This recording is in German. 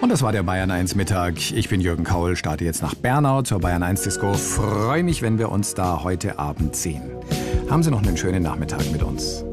Und das war der Bayern 1 Mittag. Ich bin Jürgen Kaul, starte jetzt nach Bernau zur Bayern 1 Disco. Freue mich, wenn wir uns da heute Abend sehen. Haben Sie noch einen schönen Nachmittag mit uns.